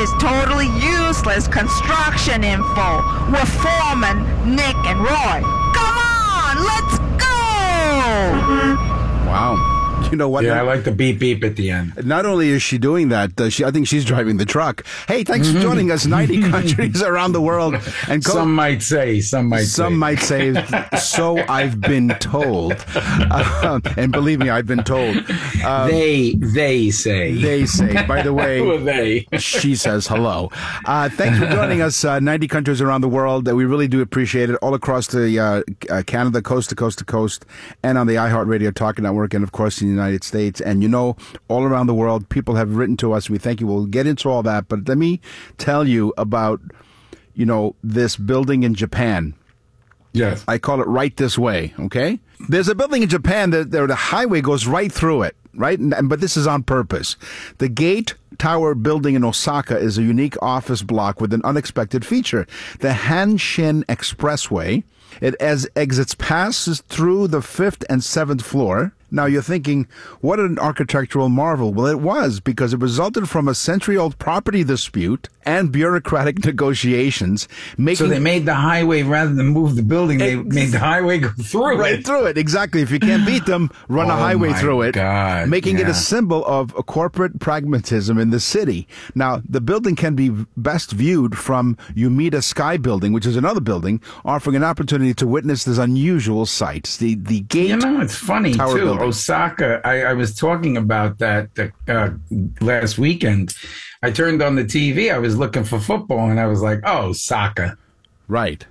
is totally useless construction info with Foreman, Nick, and Roy. Come on, let's go! Wow. You know what? Yeah, I like the beep beep at the end. Not only is she doing that, I think she's driving the truck. Hey, thanks for joining us. 90 countries around the world. And some might say. So I've been told. And believe me, I've been told. They say. They say. By the way, who are they? She says hello. Thanks for joining us. 90 countries around the world. We really do appreciate it. All across the Canada, coast to coast to coast, and on the iHeartRadio Talk Network, and of course in the United States. And all around the world, people have written to us. We thank you. We'll get into all that. But let me tell you about, this building in Japan. Yes. I call it Right This Way, okay? There's a building in Japan that the highway goes right through it, right? But this is on purpose. The Gate Tower building in Osaka is a unique office block with an unexpected feature. The Hanshin Expressway, it as exits passes through the 5th and 7th floor. Now you're thinking, what an architectural marvel. Well, it was, because it resulted from a century-old property dispute and bureaucratic negotiations. So they made the highway, rather than move the building, they made the highway go through right through it, exactly. If you can't beat them, run a highway through it, making it a symbol of a corporate pragmatism in the city. Now, the building can be best viewed from Umeda Sky Building, which is another building, offering an opportunity to witness this unusual sight. The Gate it's funny, Tower too. building. Osaka, I was talking about that last weekend. I turned on the TV. I was looking for football, and I was like, oh, Osaka. Right.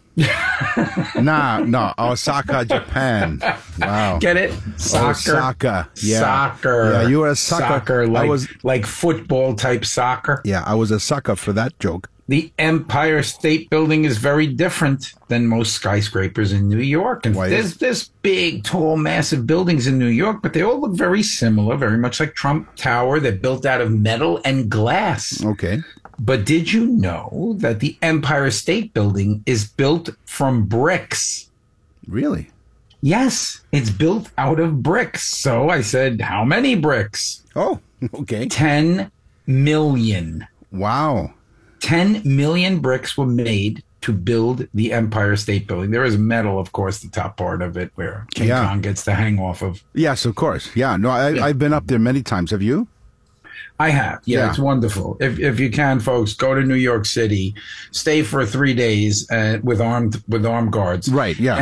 No, Osaka, Japan. Wow. Get it? Soccer. Osaka. Yeah. Soccer. Yeah, you were a sucker. Like football type soccer. Yeah, I was a sucker for that joke. The Empire State Building is very different than most skyscrapers in New York. And there's big, tall, massive buildings in New York, but they all look very similar, very much like Trump Tower. They're built out of metal and glass. Okay. But did you know that the Empire State Building is built from bricks? Really? Yes, it's built out of bricks. So I said, how many bricks? Oh, okay. 10 million. Wow. 10 million bricks were made to build the Empire State Building. There is metal, of course, the top part of it where King Kong gets to hang off of. Yes, of course. Yeah. No, I've been up there many times. Have you? I have. Yeah, it's wonderful. If you can, folks, go to New York City, stay for 3 days with armed guards. Right. Yeah.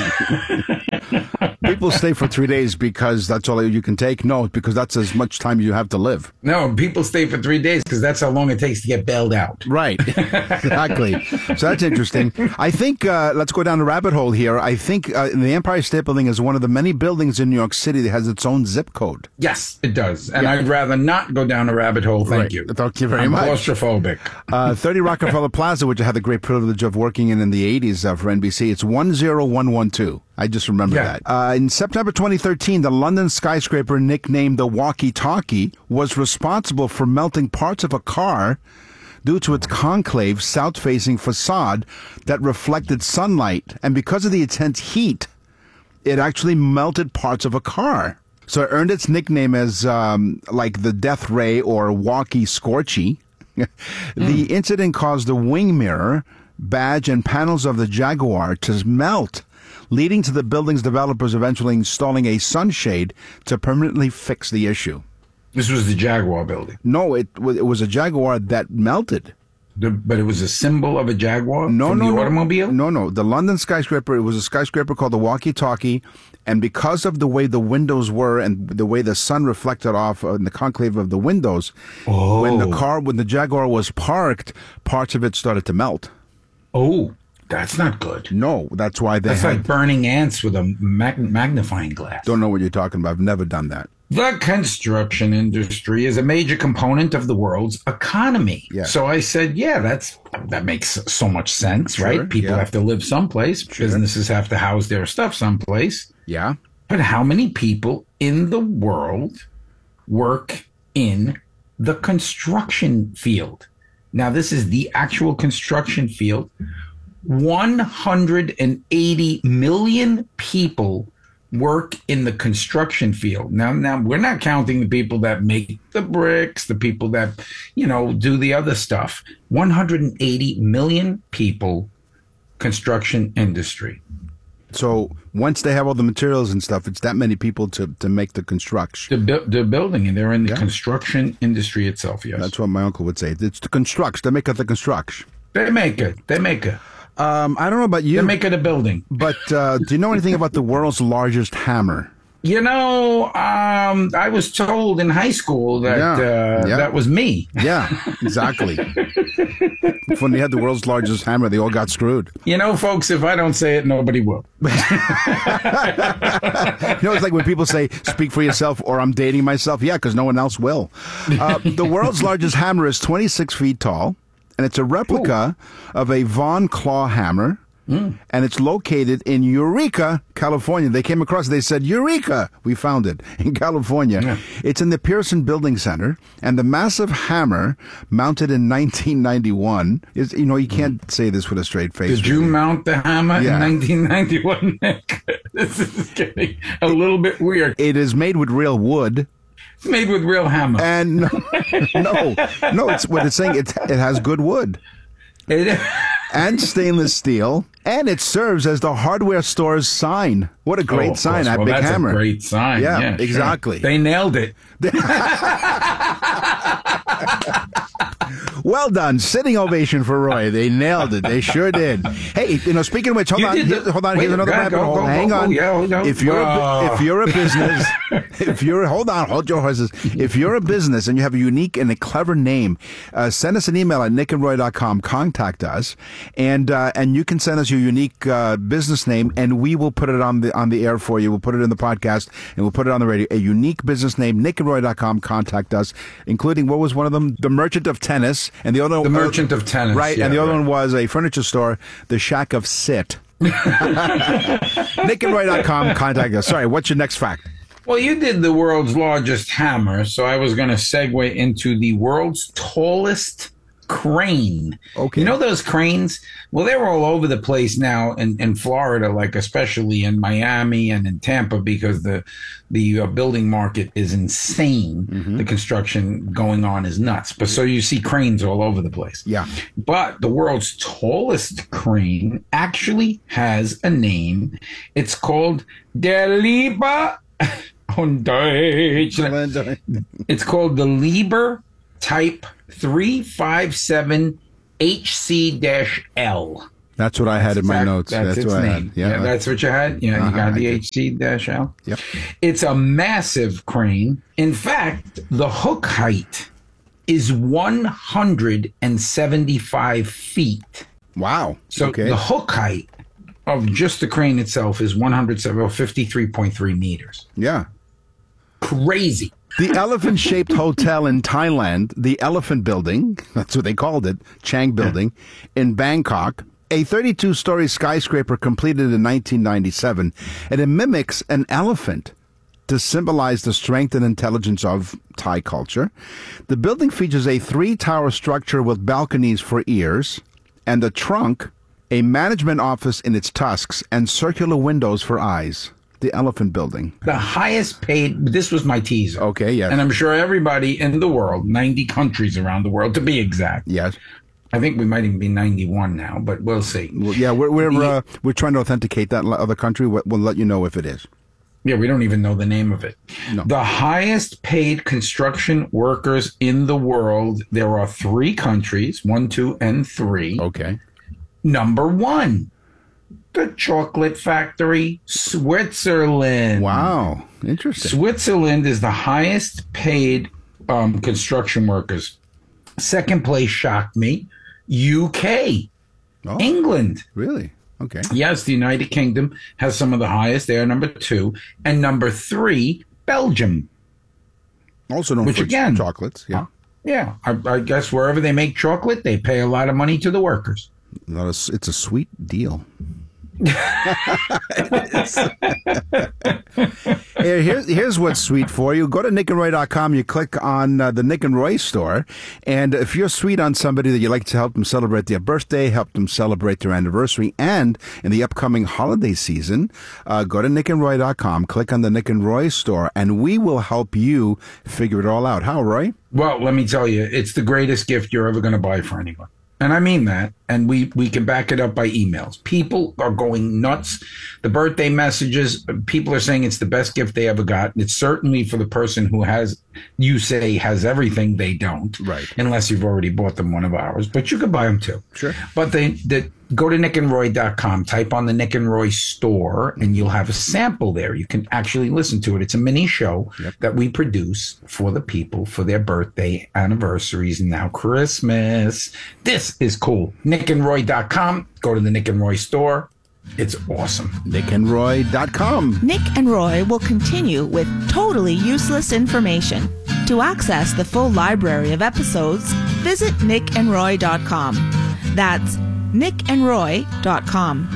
And people stay for 3 days because that's all you can take. No, because that's as much time as you have to live. No, people stay for 3 days because that's how long it takes to get bailed out. Right. Exactly. So that's interesting. I think let's go down the rabbit hole here. I think the Empire State Building is one of the many buildings in New York City that has its own zip code. Yes, it does. And I'd rather not go down a rabbit hole. Thank you. Thank you very much. I'm claustrophobic. 30 Rockefeller Plaza, which I had the great privilege of working in the 80s for NBC. It's 10112. I just remember that. In September 2013, the London skyscraper nicknamed the Walkie Talkie was responsible for melting parts of a car due to its concave south-facing facade that reflected sunlight. And because of the intense heat, it actually melted parts of a car. So it earned its nickname as like the Death Ray or Walkie Scorchy. The incident caused the wing mirror, badge, and panels of the Jaguar to melt, leading to the building's developers eventually installing a sunshade to permanently fix the issue. This was the Jaguar building. No, it was a Jaguar that melted. But it was a symbol of a Jaguar from the automobile? No. The London skyscraper, it was a skyscraper called the Walkie Talkie, and because of the way the windows were and the way the sun reflected off in the concave of the windows, when the Jaguar was parked, parts of it started to melt. Oh, that's not good. No, that's why That's like burning ants with a magnifying glass. Don't know what you're talking about. I've never done that. The construction industry is a major component of the world's economy. Yeah. So I said, that makes so much sense, right? People have to live someplace. Businesses have to house their stuff someplace. Yeah. But how many people in the world work in the construction field? Now, this is the actual construction field. 180 million people work in the construction field. Now we're not counting the people that make the bricks, the people that, do the other stuff. 180 million people, construction industry. So once they have all the materials and stuff, it's that many people to make the construction. The building, and they're in the construction industry itself, yes. That's what my uncle would say. It's the construction. They make it the construction. They make it. I don't know about you. They make it a building. But do you know anything about the world's largest hammer? I was told in high school that that was me. Yeah, exactly. When they had the world's largest hammer, they all got screwed. Folks, if I don't say it, nobody will. It's like when people say, speak for yourself, or I'm dating myself. Yeah, because no one else will. The world's largest hammer is 26 feet tall, and it's a replica of a Von Claw hammer. And it's located in Eureka, California. They came across it. They said, Eureka! We found it in California. Yeah. It's in the Pearson Building Center. And the massive hammer, mounted in 1991, is, you can't say this with a straight face. Did you mount the hammer in 1991, Nick? This is getting a little bit weird. It is made with real wood. It's made with real hammer. And no, it's what it's saying. It has good wood. And stainless steel, and it serves as the hardware store's sign. What a great sign, that big hammer. That's a great sign. Yeah, exactly. Sure. They nailed it. Well done. Sitting ovation for Roy. They nailed it. They sure did. Hey, speaking of which, hold on. Here's another rabbit hole. Hang on. If you're a business, hold your horses. If you're a business and you have a unique and a clever name, send us an email at nickandroy.com. Contact us, and you can send us your unique business name, and we will put it on the air for you. We'll put it in the podcast, and we'll put it on the radio. A unique business name, nickandroy.com. Contact us, including, what was one of them? The Merchant of Tennis. And the other, the Merchant of Tennis, right? Yeah, and the other one was a furniture store, the Shack of Sit. NickandRoy.com. Contact us. Sorry, what's your next fact? Well, you did the world's largest hammer, so I was going to segue into the world's tallest crane. Okay. You know those cranes? Well, they're all over the place now in Florida, like especially in Miami and in Tampa, because the building market is insane. Mm-hmm. The construction going on is nuts. But so you see cranes all over the place. Yeah. But the world's tallest crane actually has a name. It's called Der Lieber on Deutsch. It's called the Lieber Type 357 HC-L. That's what I had in my notes. That's its what name. I had. Yeah, that's what you had? Yeah, you got the HC-L? Yep. It's a massive crane. In fact, the hook height is 175 feet. Wow. So the hook height of just the crane itself is 53.3 meters. Yeah. Crazy. The elephant-shaped hotel in Thailand, the Elephant Building, that's what they called it, Chang Building, in Bangkok, a 32-story skyscraper completed in 1997, and it mimics an elephant to symbolize the strength and intelligence of Thai culture. The building features a 3-tower structure with balconies for ears, and the trunk, a management office in its tusks, and circular windows for eyes. The Elephant Building. The highest paid, this was my teaser. Okay, yes. And I'm sure everybody in the world, 90 countries around the world to be exact. Yes. I think we might even be 91 now, but we'll see. Well, yeah, we're trying to authenticate that other country. We'll let you know if it is. Yeah, we don't even know the name of it. No. The highest paid construction workers in the world, there are 3 countries, 1, 2, and 3. Okay. Number 1. The chocolate factory, Switzerland. Wow, interesting. Switzerland is the highest paid construction workers. Second place shocked me. UK, England. Really? Okay. Yes, the United Kingdom has some of the highest. They are number 2. And number 3, Belgium. Also known for chocolates. Yeah. Yeah. I guess wherever they make chocolate, they pay a lot of money to the workers. It's a sweet deal. Hey, Here's what's sweet for you. Go to nickandroy.com. You click on the Nick and Roy store. And if you're sweet on somebody that you like to help them celebrate their birthday, help them celebrate their anniversary, and in the upcoming holiday season, go to nickandroy.com, click on the Nick and Roy store, and we will help you figure it all out. How, Roy? Well, let me tell you, it's the greatest gift you're ever going to buy for anyone. And I mean that. And we can back it up by emails. People are going nuts. The birthday messages, people are saying it's the best gift they ever got. And it's certainly for the person who has everything. They don't. Right. Unless you've already bought them one of ours. But you could buy them too. Sure. But go to nickandroy.com, type on the Nick and Roy store, and you'll have a sample there. You can actually listen to it. It's a mini show that we produce for the people for their birthday, anniversaries, and now Christmas. This is cool. nickandroy.com. Go to the Nick and Roy store. It's awesome. nickandroy.com. Nick and Roy will continue with totally useless information. To access the full library of episodes, visit nickandroy.com. That's nickandroy.com.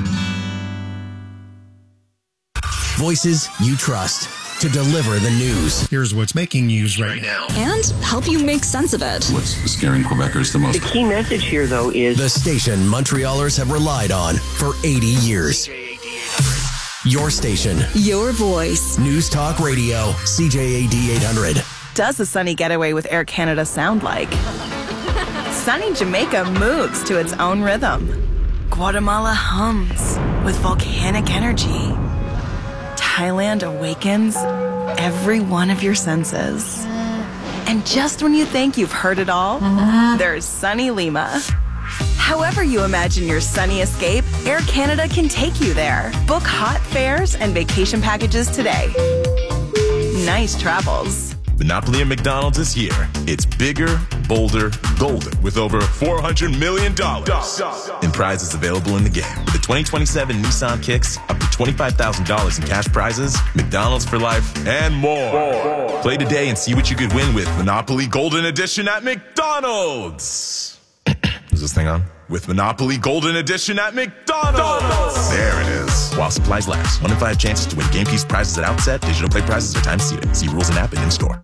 Voices you trust to deliver the news. Here's what's making news right now. And help you make sense of it. What's scaring Quebecers the most? The key message here, though, is the station Montrealers have relied on for 80 years. Your station. Your voice. News Talk Radio. CJAD 800. Does a sunny getaway with Air Canada sound like? Sunny Jamaica moves to its own rhythm. Guatemala hums with volcanic energy. Thailand awakens every one of your senses. And just when you think you've heard it all, there's sunny Lima. However you imagine your sunny escape, Air Canada can take you there. Book hot fares and vacation packages today. Nice travels. Monopoly at McDonald's is here. It's bigger, bolder, golden, with over $400 million in prizes available in the game. With the 2027 Nissan Kicks, up to $25,000 in cash prizes, McDonald's for life, and more. Play today and see what you could win with Monopoly Golden Edition at McDonald's. Is this thing on? With Monopoly Golden Edition at McDonald's. There it is. While supplies last. 1 in 5 chances to win game piece prizes at outset. Digital play prizes are time seated. See rules and app and in-store.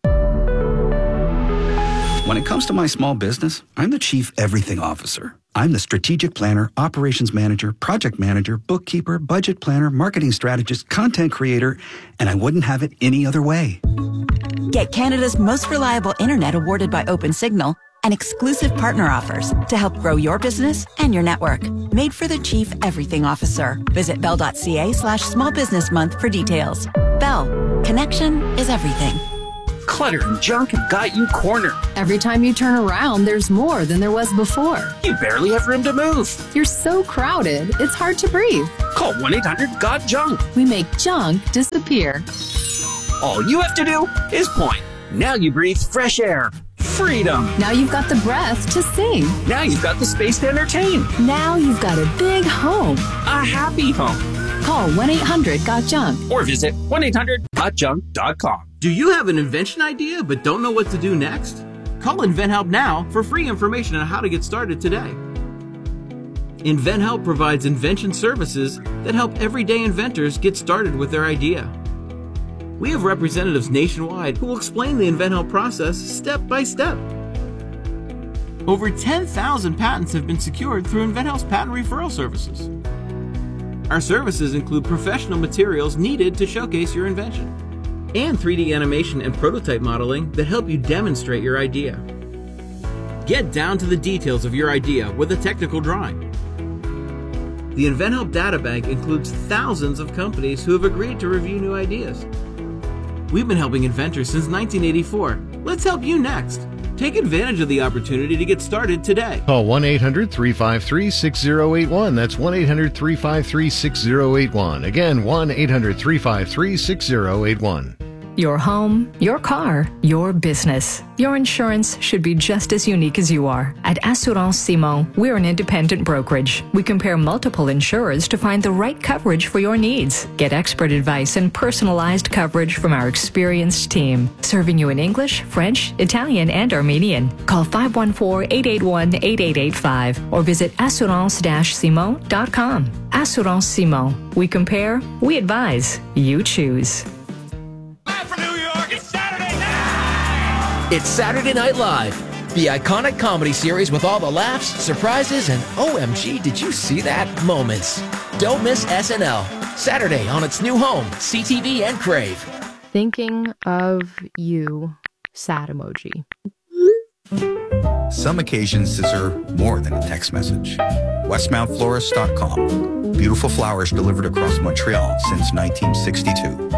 When it comes to my small business, I'm the Chief Everything Officer. I'm the strategic planner, operations manager, project manager, bookkeeper, budget planner, marketing strategist, content creator, and I wouldn't have it any other way. Get Canada's most reliable internet awarded by OpenSignal and exclusive partner offers to help grow your business and your network. Made for the Chief Everything Officer. Visit bell.ca/small business month for details. Bell. Connection is everything. clutter and junk have got you cornered. Every time you turn around, there's more than there was before. You barely have room to move. You're so crowded, it's hard to breathe. Call 1-800-GOT-JUNK. We make junk disappear. All you have to do is point. Now you breathe fresh air. Freedom. Now you've got the breath to sing. Now you've got the space to entertain. Now you've got a big home. A happy home. Call 1-800-GOT-JUNK. Or visit 1-800-GOT-JUNK.com. Do you have an invention idea but don't know what to do next? Call InventHelp now for free information on how to get started today. InventHelp provides invention services that help everyday inventors get started with their idea. We have representatives nationwide who will explain the InventHelp process step by step. Over 10,000 patents have been secured through InventHelp's patent referral services. Our services include professional materials needed to showcase your invention, and 3D animation and prototype modeling that help you demonstrate your idea. Get down to the details of your idea with a technical drawing. The InventHelp Data Bank includes thousands of companies who have agreed to review new ideas. We've been helping inventors since 1984. Let's help you next. Take advantage of the opportunity to get started today. Call 1-800-353-6081. That's 1-800-353-6081. Again, 1-800-353-6081. Your home, your car, your business. Your insurance should be just as unique as you are. At Assurance Simon, we're an independent brokerage. We compare multiple insurers to find the right coverage for your needs. Get expert advice and personalized coverage from our experienced team, serving you in English, French, Italian, and Armenian. Call 514-881-8885 or visit assurance-simon.com. Assurance Simon. We compare, we advise, you choose. It's Saturday Night Live, the iconic comedy series with all the laughs, surprises, and OMG, did you see that moments. Don't miss SNL. Saturday on its new home, CTV and Crave. Thinking of you, sad emoji. Some occasions deserve more than a text message. WestmountFlorist.com. Beautiful flowers delivered across Montreal since 1962.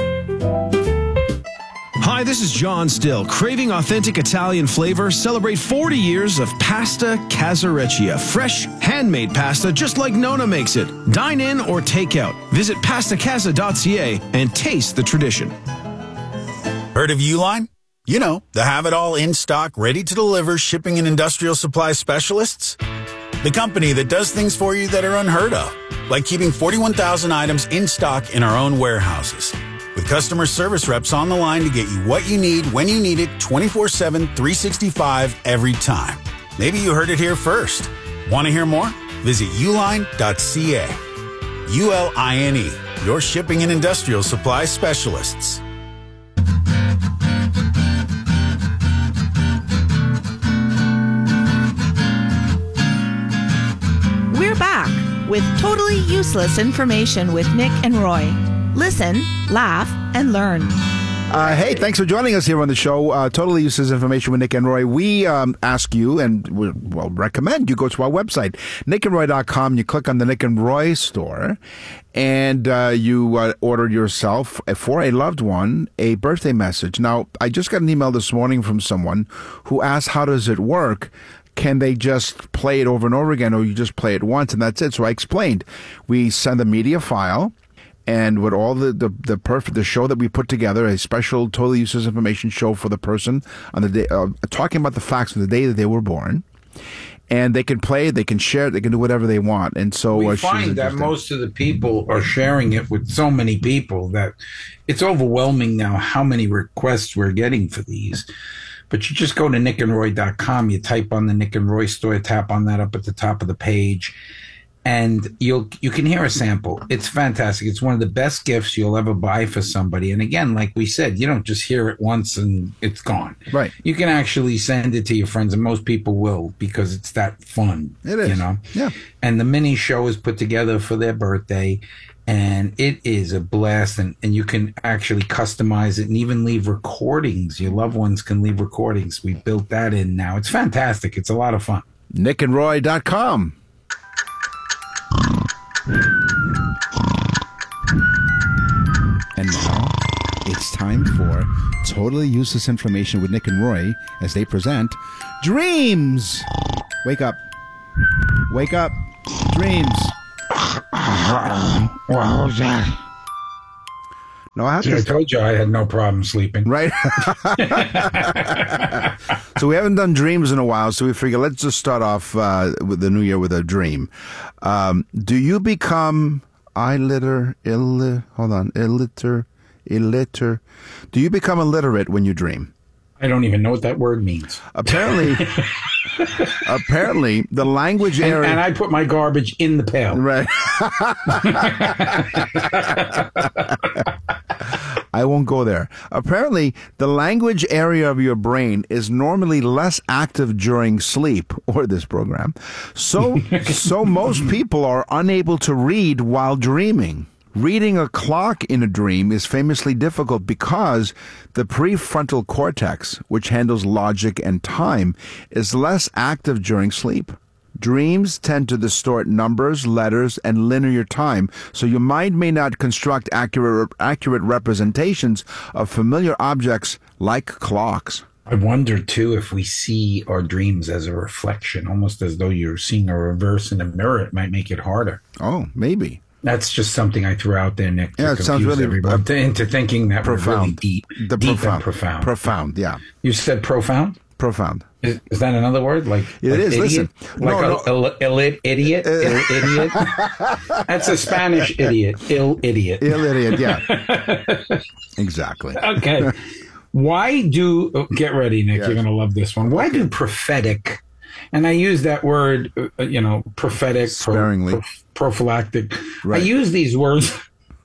Hi, this is John Still. Craving authentic Italian flavor? Celebrate 40 years of Pasta Casareccia. Fresh, handmade pasta just like Nona makes it. Dine in or take out. Visit pastacasa.ca and taste the tradition. Heard of Uline? You know, the have-it-all in-stock, ready-to-deliver shipping and industrial supply specialists. The company that does things for you that are unheard of, like keeping 41,000 items in stock in our own warehouses. With customer service reps on the line to get you what you need, when you need it, 24/7, 365, every time. Maybe you heard it here first. Want to hear more? Visit uline.ca. ULINE, your shipping and industrial supply specialists. We're back with totally useless information with Nick and Roy. Listen, laugh, and learn. Hey, thanks for joining us here on the show. Totally useless information with Nick and Roy. We ask you and recommend you go to our website, nickandroy.com. You click on the Nick and Roy store and you order yourself for a loved one a birthday message. Now, I just got an email this morning from someone who asked, how does it work? Can they just play it over and over again, or you just play it once and that's it? So I explained. We send a media file, and with all the show that we put together, a special totally useless information show for the person on the day, talking about the facts of the day that they were born. And they can play, they can share it, they can do whatever they want. And so we find that most of the people are sharing it with so many people that it's overwhelming now how many requests we're getting for these. But you just go to nickandroy.com, you type on the Nick and Roy store, tap on that up at the top of the page, and you can hear a sample. It's fantastic. It's one of the best gifts you'll ever buy for somebody. And again, like we said, you don't just hear it once and it's gone. Right. You can actually send it to your friends, and most people will, because it's that fun. It is. You know? Yeah. And the mini show is put together for their birthday. And it is a blast, and you can actually customize it and even leave recordings. Your loved ones can leave recordings. We built that in now. It's fantastic. It's a lot of fun. nickandroy.com. And now it's time for Totally Useless Information with Nick and Roy as they present Dreams. Wake up. Wake up. Dreams. What was that? No, I told you I had no problem sleeping. Right. So we haven't done dreams in a while, so we figure let's just start off with the new year with a dream. Do you become illiterate? Do you become illiterate when you dream? I don't even know what that word means. Apparently, the language area... And I put my garbage in the pail. Right. I won't go there. Apparently, the language area of your brain is normally less active during sleep or this program. So most people are unable to read while dreaming. Reading a clock in a dream is famously difficult because the prefrontal cortex, which handles logic and time, is less active during sleep. Dreams tend to distort numbers, letters, and linear time, so your mind may not construct accurate representations of familiar objects like clocks. I wonder, too, if we see our dreams as a reflection, almost as though you're seeing a reverse in a mirror. It might make it harder. Oh, maybe. That's just something I threw out there, Nick, to it sounds really everybody into thinking that profound. We're really deep and profound. Profound, yeah. You said profound? Profound. Is that another word? It is. Idiot? Listen, idiot. Idiot. That's a Spanish idiot. Idiot. Idiot. Yeah. Exactly. Okay. Get ready, Nick. Yes. You're going to love this one. Why do prophetic? And I use that word, prophetic, sparingly, prophylactic. Right. I use these words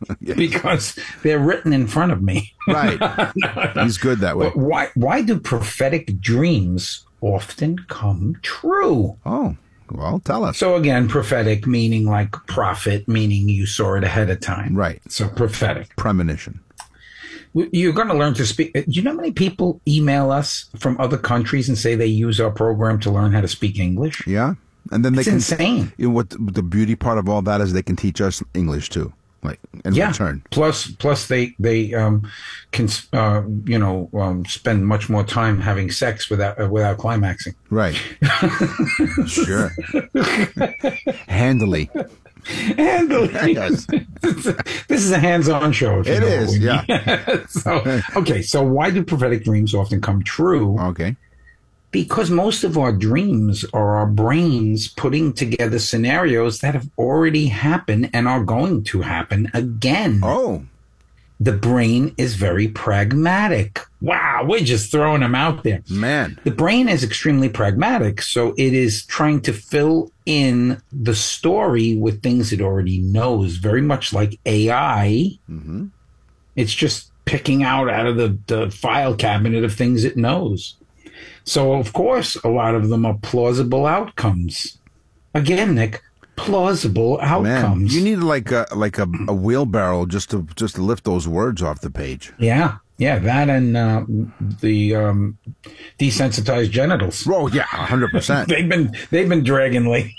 because they're written in front of me. Right. He's good that way. But why do prophetic dreams often come true? Oh, well, tell us. So again, prophetic meaning like prophet, meaning you saw it ahead of time. Right. So prophetic. Premonition. You're going to learn to speak. Do you know how many people email us from other countries and say they use our program to learn how to speak English? Yeah. And then it's insane. You know, what the beauty part of all that is they can teach us English too, like in return. Plus they can spend much more time having sex without climaxing. Right. Sure. Handily. Yes. This is a hands-on show. It is, yeah. So why do prophetic dreams often come true? Okay. Because most of our dreams are our brains putting together scenarios that have already happened and are going to happen again. Oh. The brain is very pragmatic. Wow, we're just throwing them out there. Man. The brain is extremely pragmatic, so it is trying to fill in the story with things it already knows, very much like AI. Mm-hmm. It's just picking out of the file cabinet of things it knows. So, of course, a lot of them are plausible outcomes. Again, Nick, plausible outcomes. Man, you need like a wheelbarrow just to lift those words off the page. Yeah, that and the desensitized genitals. Oh yeah, 100%. they've been dragging late.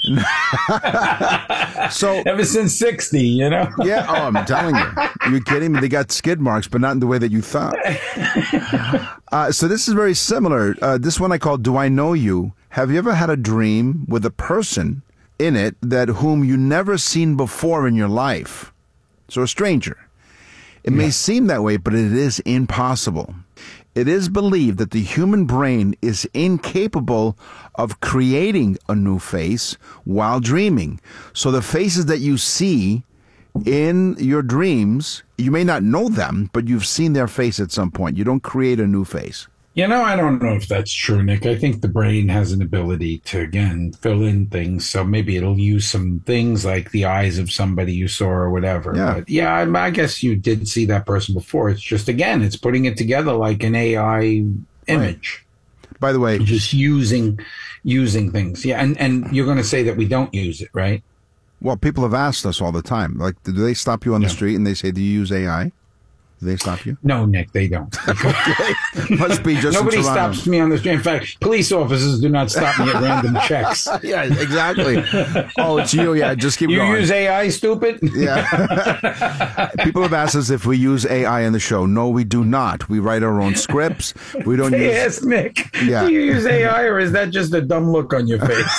So ever since 60, you know. Yeah. Oh, I'm telling you. You're kidding me? They got skid marks, but not in the way that you thought. So this is very similar. This one I call "Do I Know You?" Have you ever had a dream with a person in it that whom you never seen before in your life? So a stranger. It may seem that way, but it is impossible. It is believed that the human brain is incapable of creating a new face while dreaming. So the faces that you see in your dreams, you may not know them, but you've seen their face at some point. You don't create a new face. You know, I don't know if that's true, Nick. I think the brain has an ability to, again, fill in things. So maybe it'll use some things like the eyes of somebody you saw or whatever. Yeah. But yeah, I guess you did see that person before. It's just, again, it's putting it together like an AI image. Right. By the way, just using things. Yeah. And you're going to say that we don't use it, right? Well, people have asked us all the time. Like, do they stop you on the street and they say, do you use AI? Do they stop you? No, Nick, they don't. Must be just nobody stops me on the street. In fact, police officers do not stop me at random checks. Yeah, exactly. Oh, it's you. Yeah, just keep going. You use AI, stupid? Yeah. People have asked us if we use AI in the show. No, we do not. We write our own scripts. We don't use. Yes, Nick. Yeah. Do you use AI, or is that just a dumb look on your face?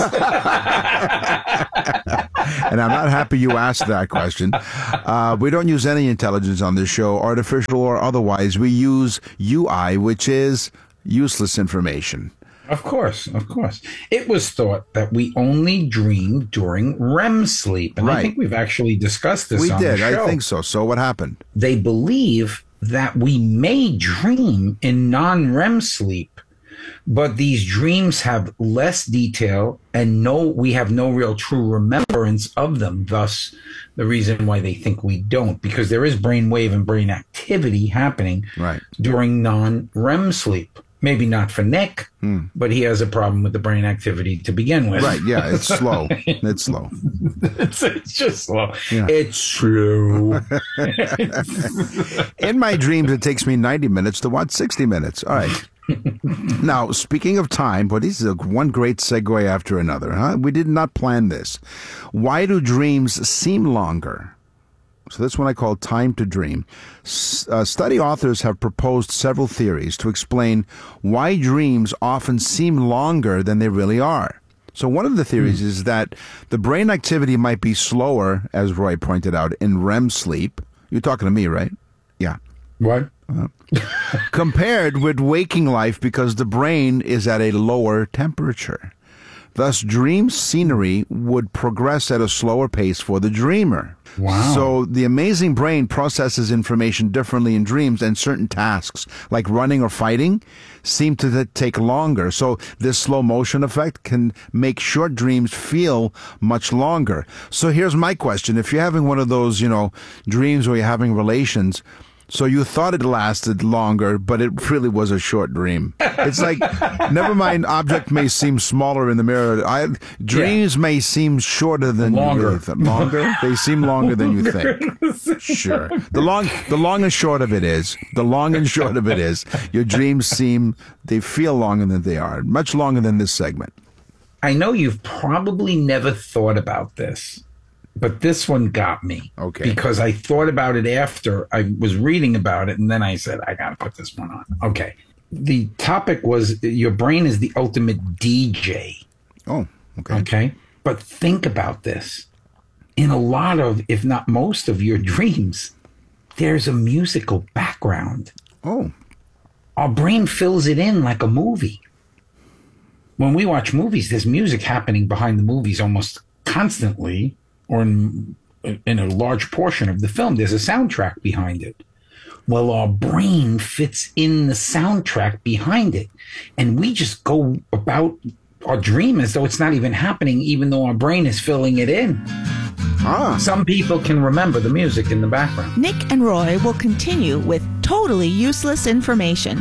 And I'm not happy you asked that question. We don't use any intelligence on this show, artificial or otherwise. We use UI, which is useless information. Of course. It was thought that we only dream during REM sleep. And I think we've actually discussed this on the show. I think so. So what happened? They believe that we may dream in non-REM sleep, but these dreams have less detail and we have no real true remembrance of them. Thus, the reason why they think we don't, because there is brainwave and brain activity happening during non-REM sleep. Maybe not for Nick, but he has a problem with the brain activity to begin with. Right, yeah, it's slow. It's slow. It's just slow. Yeah. It's true. In my dreams, it takes me 90 minutes to watch 60 minutes. All right. Now, speaking of time, but this is one great segue after another, huh? We did not plan this. Why do dreams seem longer? So this one I call time to dream. Study authors have proposed several theories to explain why dreams often seem longer than they really are. So one of the theories is that the brain activity might be slower, as Roy pointed out, in REM sleep. You're talking to me, right? Yeah. What? Compared with waking life, because the brain is at a lower temperature. Thus, dream scenery would progress at a slower pace for the dreamer. Wow. So the amazing brain processes information differently in dreams, and certain tasks, like running or fighting, seem to take longer. So this slow motion effect can make short dreams feel much longer. So here's my question. If you're having one of those, dreams where you're having relations, so you thought it lasted longer, but it really was a short dream. It's like, never mind, object may seem smaller in the mirror. Dreams may seem shorter than longer. You really think. Longer? They seem longer than you think. Sure. The long and short of it is, your dreams they feel longer than they are. Much longer than this segment. I know you've probably never thought about this, but this one got me. Okay. Because I thought about it after I was reading about it, and then I said, I got to put this one on. Okay. The topic was your brain is the ultimate DJ. Oh, okay. Okay. But think about this. In a lot of, if not most of your dreams, there's a musical background. Oh. Our brain fills it in like a movie. When we watch movies, there's music happening behind the movies almost constantly. Or in a large portion of the film, there's a soundtrack behind it. Well, our brain fits in the soundtrack behind it. And we just go about our dream as though it's not even happening, even though our brain is filling it in. Some people can remember the music in the background. Nick and Roy will continue with totally useless information.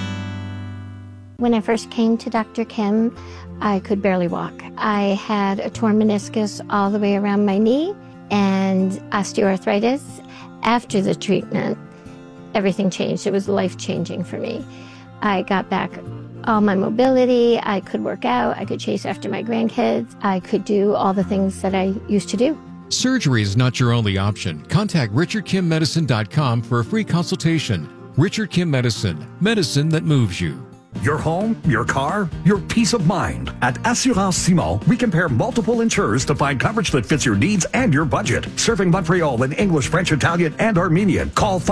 When I first came to Dr. Kim, I could barely walk. I had a torn meniscus all the way around my knee and osteoarthritis. After the treatment, everything changed. It was life-changing for me. I got back all my mobility. I could work out. I could chase after my grandkids. I could do all the things that I used to do. Surgery is not your only option. Contact RichardKimMedicine.com for a free consultation. Richard Kim Medicine. Medicine that moves you. Your home, your car, your peace of mind. At Assurance Simon, we compare multiple insurers to find coverage that fits your needs and your budget. Serving Montreal in English, French, Italian, and Armenian. Call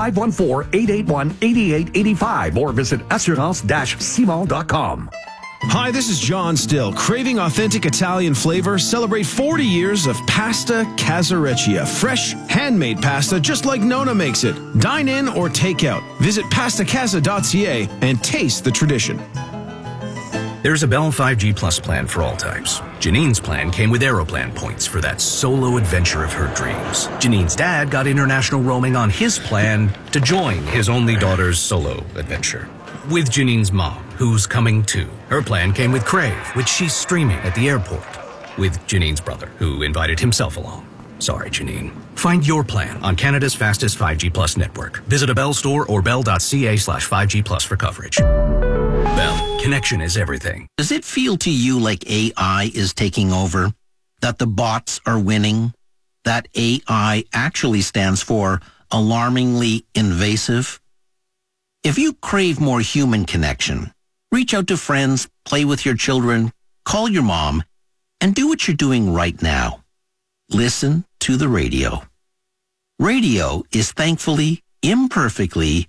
514-881-8885 or visit assurance-simon.com. Hi, this is John Still. Craving authentic Italian flavor? Celebrate 40 years of Pasta Casareccia. Fresh, handmade pasta just like Nona makes it. Dine in or take out. Visit pastacasa.ca and taste the tradition. There's a Bell 5G Plus plan for all types. Janine's plan came with Aeroplan points for that solo adventure of her dreams. Janine's dad got international roaming on his plan to join his only daughter's solo adventure. With Janine's mom, who's coming too. Her plan came with Crave, which she's streaming at the airport. With Janine's brother, who invited himself along. Sorry, Janine. Find your plan on Canada's fastest 5G Plus network. Visit a Bell store or bell.ca/5G Plus for coverage. Bell, connection is everything. Does it feel to you like AI is taking over? That the bots are winning? That AI actually stands for alarmingly invasive? If you crave more human connection, reach out to friends, play with your children, call your mom, and do what you're doing right now. Listen to the radio. Radio is thankfully, imperfectly,